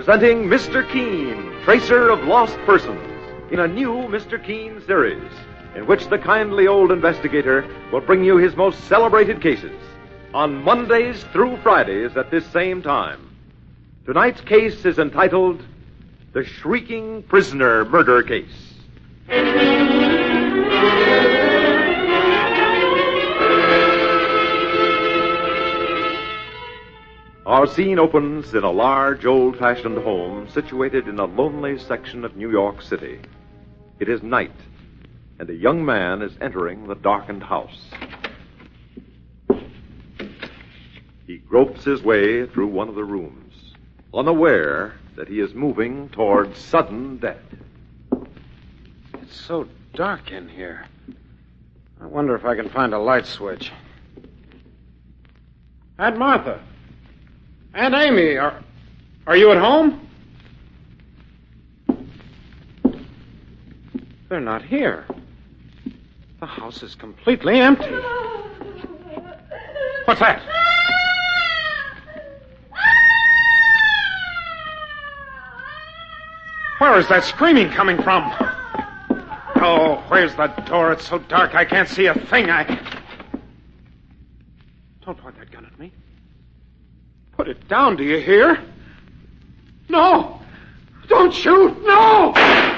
Presenting Mr. Keene, Tracer of Lost Persons, in a new Mr. Keene series, in which the kindly old investigator will bring you his most celebrated cases on Mondays through Fridays at this same time. Tonight's case is entitled The Shrieking Prisoner Murder Case. Our scene opens in a large, old-fashioned home situated in a lonely section of New York City. It is night, and a young man is entering the darkened house. He gropes his way through one of the rooms, unaware that he is moving toward sudden death. It's so dark in here. I wonder if I can find a light switch. Aunt Martha. Aunt Amy, are you at home? They're not here. The house is completely empty. What's that? Where is that screaming coming from? Oh, where's the door? It's so dark I can't see a thing. Don't point that gun at me. Put it down, do you hear? No! Don't shoot! No!